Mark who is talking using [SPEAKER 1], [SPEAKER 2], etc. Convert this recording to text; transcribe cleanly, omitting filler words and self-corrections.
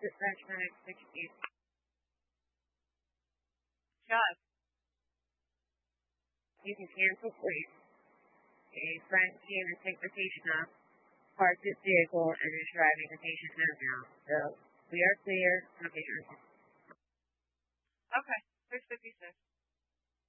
[SPEAKER 1] dispatch 960.
[SPEAKER 2] Chuck.
[SPEAKER 1] You can cancel, please. A friend came to take the patient up, parked his vehicle, and is driving the patient home now. So we are clear.
[SPEAKER 2] Okay, 656.